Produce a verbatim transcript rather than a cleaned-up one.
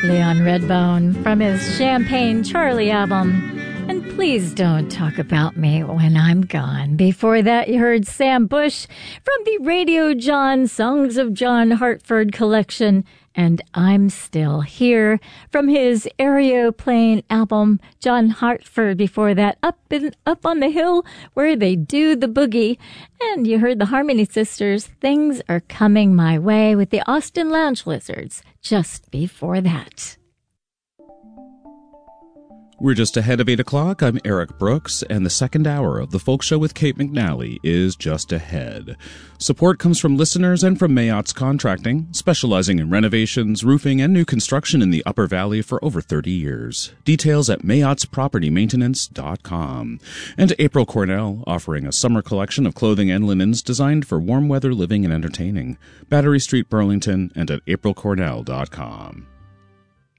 Leon Redbone from his Champagne Charlie album. And please don't talk about me when I'm gone. Before that, you heard Sam Bush from the Radio John Songs of John Hartford collection, and I'm Still Here from his Aeroplane album, John Hartford. Before that, Up in, Up on the Hill, where they do the boogie. And you heard the Harmony Sisters, Things Are Coming My Way, with the Austin Lounge Lizards just before that. We're just ahead of eight o'clock. I'm Eric Brooks, and the second hour of the Folk Show with Kate McNally is just ahead. Support comes from listeners and from Mayottes Contracting, specializing in renovations, roofing, and new construction in the Upper Valley for over thirty years. Details at mayotts property maintenance dot com. And April Cornell, offering a summer collection of clothing and linens designed for warm weather living and entertaining. Battery Street, Burlington, and at april cornell dot com.